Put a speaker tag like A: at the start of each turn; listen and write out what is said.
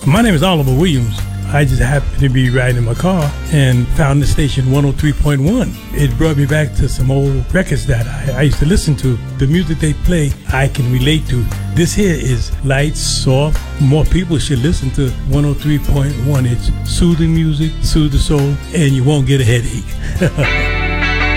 A: My name is Oliver Williams. I just happened to be riding in my car and found the station 103.1. It brought me back to some old records that I used to listen to. The music they play, I can relate to. This here is light, soft. More people should listen to 103.1. It's soothing music, soothe the soul, and you won't get a headache.